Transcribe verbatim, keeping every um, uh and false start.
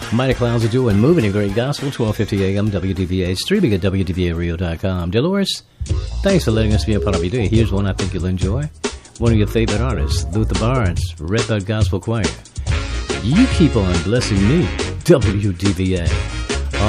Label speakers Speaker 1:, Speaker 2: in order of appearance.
Speaker 1: Mighty Clouds of Joy and Moving in Great Gospel, twelve fifty a.m. W D V A, streaming at W D V A radio dot com. Dolores, thanks for letting us be a part of your day. Here's one I think you'll enjoy. One of your favorite artists, Luther Barnes, Redbud Gospel Choir. You keep on blessing me, W D V A.